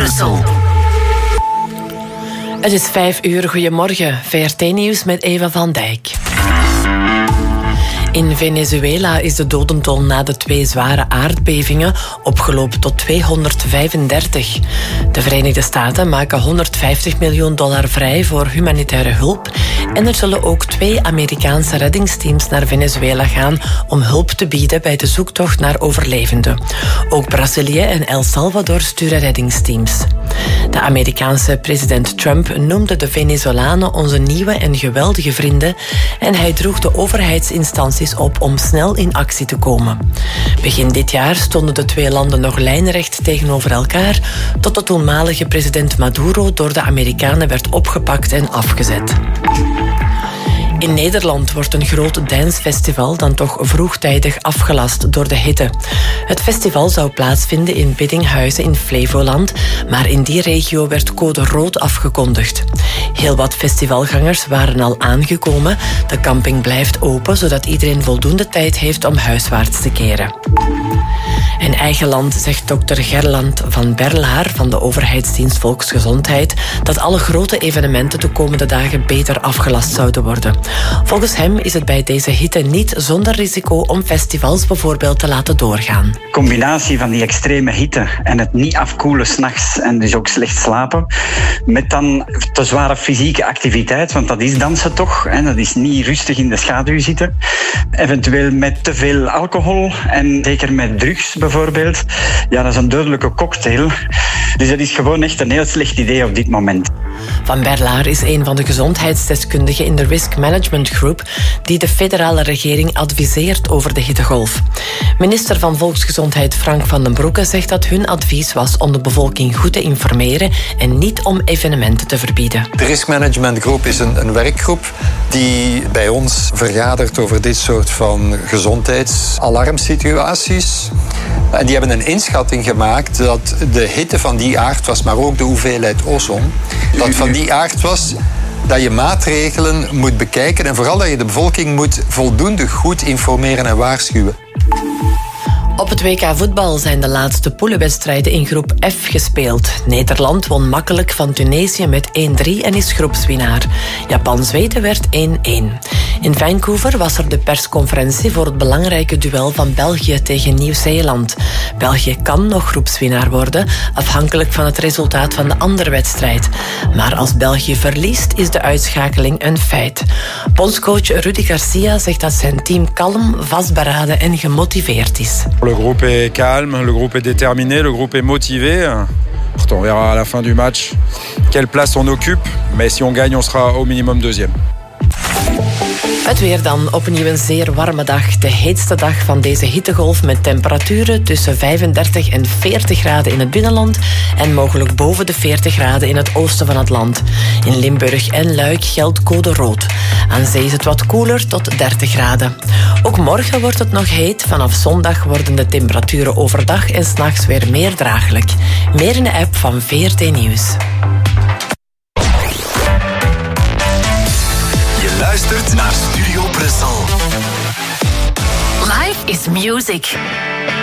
Brussel. Het is 5:00. Goedemorgen. VRT-nieuws met Eva van Dijk. In Venezuela is de dodental na de 2 zware aardbevingen opgelopen tot 235. De Verenigde Staten maken $150 miljoen vrij voor humanitaire hulp en er zullen ook 2 Amerikaanse reddingsteams naar Venezuela gaan om hulp te bieden bij de zoektocht naar overlevenden. Ook Brazilië en El Salvador sturen reddingsteams. De Amerikaanse president Trump noemde de Venezolanen onze nieuwe en geweldige vrienden en hij droeg de overheidsinstanties op om snel in actie te komen. Begin dit jaar stonden de 2 landen nog lijnrecht tegenover elkaar tot de toenmalige president Maduro door de Amerikanen werd opgepakt en afgezet. In Nederland wordt een groot dancefestival dan toch vroegtijdig afgelast door de hitte. Het festival zou plaatsvinden in Biddinghuizen in Flevoland, maar in die regio werd code rood afgekondigd. Heel wat festivalgangers waren al aangekomen. De camping blijft open, zodat iedereen voldoende tijd heeft om huiswaarts te keren. In eigen land zegt dokter Gerland van Berlaar van de overheidsdienst Volksgezondheid dat alle grote evenementen de komende dagen beter afgelast zouden worden. Volgens hem is het bij deze hitte niet zonder risico om festivals bijvoorbeeld te laten doorgaan. De combinatie van die extreme hitte en het niet afkoelen 's nachts en dus ook slecht slapen, met dan te zware fysieke activiteit, want dat is dansen toch, en dat is niet rustig in de schaduw zitten. Eventueel met te veel alcohol en zeker met drugs bijvoorbeeld. Ja, dat is een dodelijke cocktail. Dus dat is gewoon echt een heel slecht idee op dit moment. Van Berlaar is een van de gezondheidsdeskundigen in de Risk Management Group die de federale regering adviseert over de hittegolf. Minister van Volksgezondheid Frank van den Broeke zegt dat hun advies was om de bevolking goed te informeren en niet om evenementen te verbieden. De Risk Management Group is een werkgroep die bij ons vergadert over dit soort van gezondheidsalarmsituaties. En die hebben een inschatting gemaakt dat de hitte van die aard was, maar ook de hoeveelheid ozon, dat van die aard was dat je maatregelen moet bekijken en vooral dat je de bevolking moet voldoende goed informeren en waarschuwen. Op het WK voetbal zijn de laatste poelenwedstrijden in groep F gespeeld. Nederland won makkelijk van Tunesië met 1-3 en is groepswinnaar. Japan-Zweden werd 1-1. In Vancouver was er de persconferentie voor het belangrijke duel van België tegen Nieuw-Zeeland. België kan nog groepswinnaar worden, afhankelijk van het resultaat van de andere wedstrijd. Maar als België verliest, is de uitschakeling een feit. Bondscoach Rudy Garcia zegt dat zijn team kalm, vastberaden en gemotiveerd is. Le groupe est calme, le groupe est déterminé, le groupe est motivé. On verra à la fin du match quelle place on occupe. Mais si on gagne, on sera au minimum deuxième. Het weer dan, opnieuw een zeer warme dag. De heetste dag van deze hittegolf met temperaturen tussen 35 en 40 graden in het binnenland en mogelijk boven de 40 graden in het oosten van het land. In Limburg en Luik geldt code rood. Aan zee is het wat koeler tot 30 graden. Ook morgen wordt het nog heet. Vanaf zondag worden de temperaturen overdag en 's nachts weer meer draaglijk. Meer in de app van VRT Nieuws. Luistert naar Studio Brussel. Life is music.